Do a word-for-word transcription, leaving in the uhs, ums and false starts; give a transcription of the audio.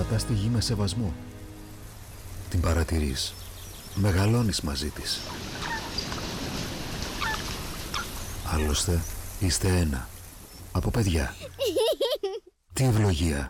περπατάς στη γη με σεβασμό. Την παρατηρείς, μεγαλώνεις μαζί της. Άλλωστε, είστε ένα, από παιδιά. Τι ευλογία!